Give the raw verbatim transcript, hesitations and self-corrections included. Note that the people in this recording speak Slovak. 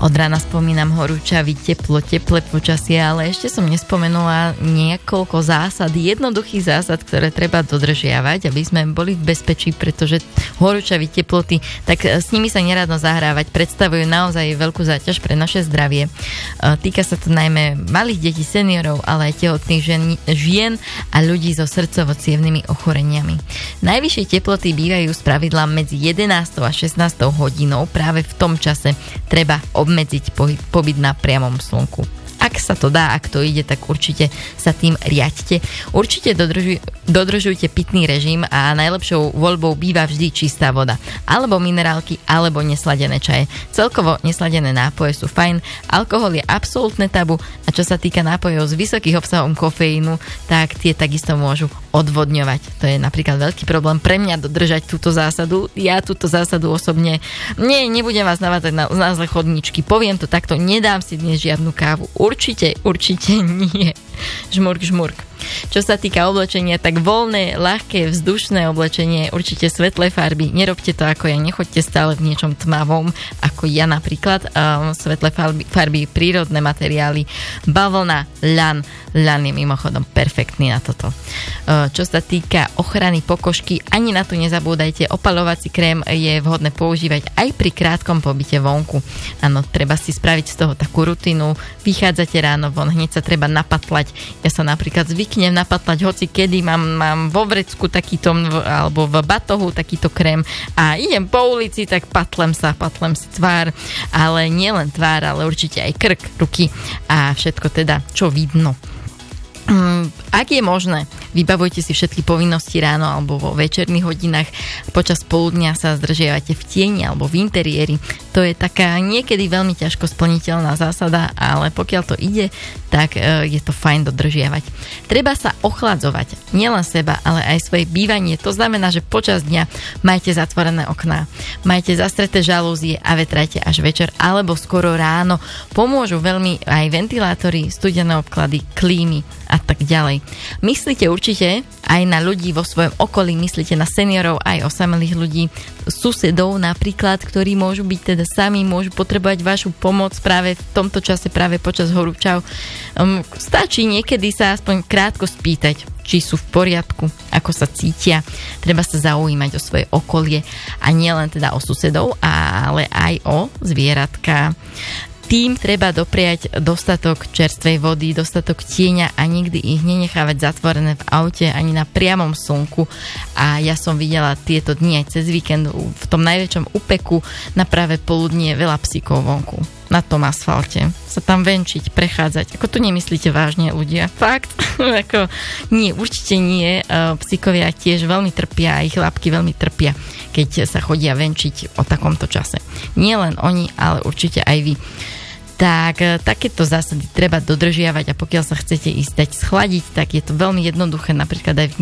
Od rána spomínam horúčavy, teplo, teplé počasie, ale ešte som nespomenula niekoľko zásad, jednoduchých zásad, ktoré treba dodržiavať, aby sme boli v bezpečí, pretože horúčavy, teploty, tak s nimi sa neradno zahrávať, predstavujú naozaj veľkú záťaž pre naše zdravie. Týka sa to najmä malých detí, seniorov, ale aj tehotných žien, žien a ľudí so srdcovo-cievnymi ochoreniami. Najvyššie teploty bývajú spravidla medzi jedenástou a šestnástou hodinou, práve v tom čase treba obmedziť pobyt na priamom slnku. Ak sa to dá, ak to ide, tak určite sa tým riaďte. Určite dodržuj, dodržujte pitný režim a najlepšou voľbou býva vždy čistá voda. Alebo minerálky, alebo nesladené čaje. Celkovo nesladené nápoje sú fajn, alkohol je absolútne tabu a čo sa týka nápojov s vysokým obsahom kofeínu, tak tie takisto môžu odvodňovať. To je napríklad veľký problém pre mňa dodržať túto zásadu. Ja túto zásadu osobne nie, nebudem vás navázať na, na zle chodničky. Poviem to takto, nedám si dnes žiadnu kávu. Určite, určite nie. Žmurk, žmurk. Čo sa týka oblečenia, tak voľné, ľahké, vzdušné oblečenie, určite svetlé farby. Nerobte to ako ja, nechoďte stále v niečom tmavom, ako ja napríklad. Um, svetlé farby, farby, prírodné materiály, bavlna, ľan. Ľan je mimochodom perfektný na toto. Uh, čo sa týka ochrany pokožky, ani na to nezabúdajte. Opalovací krém je vhodné používať aj pri krátkom pobyte vonku. Áno, treba si spraviť z toho takú rutinu. Vychádzate ráno von, hneď sa treba napatlať. Ja sa napríklad zvyknem napatlať hoci kedy, mám, mám vo vrecku takýto, alebo v batohu takýto krém a idem po ulici, tak patlem sa, patlem si tvár, ale nie len tvár, ale určite aj krk, ruky a všetko teda, čo vidno. Ak je možné, vybavujte si všetky povinnosti ráno alebo vo večerných hodinách. Počas poludnia sa zdržiavate v tieni alebo v interiéri. To je taká niekedy veľmi ťažko splniteľná zásada, ale pokiaľ to ide, tak je to fajn dodržiavať. Treba sa ochladzovať. Nielen seba, ale aj svoje bývanie. To znamená, že počas dňa majte zatvorené okná, majte zastreté žalúzie a vetrajte až večer alebo skoro ráno. Pomôžu veľmi aj ventilátory, studené obklady, klímy a tak ďalej. Myslíte určite aj na ľudí vo svojom okolí, myslíte na seniorov, aj osamelých ľudí, susedov napríklad, ktorí môžu byť teda sami, môžu potrebovať vašu pomoc práve v tomto čase, práve počas horúčav. Um, stačí niekedy sa aspoň krátko spýtať, či sú v poriadku, ako sa cítia. Treba sa zaujímať o svoje okolie a nielen teda o susedov, ale aj o zvieratka. Tým treba dopriať dostatok čerstvej vody, dostatok tieňa a nikdy ich nenechávať zatvorené v aute ani na priamom slnku. A ja som videla tieto dni aj cez víkend v tom najväčšom upeku na práve poludnie veľa psíkov vonku. Na tom asfalte. Sa tam venčiť, prechádzať. Ako to nemyslíte vážne, ľudia? Fakt? Ako, nie, určite nie. Psíkovia tiež veľmi trpia a ich labky veľmi trpia, keď sa chodia venčiť o takomto čase. Nie len oni, ale určite aj vy. Tak takéto zásady treba dodržiavať a pokiaľ sa chcete ísť dať schladiť, tak je to veľmi jednoduché, napríklad aj v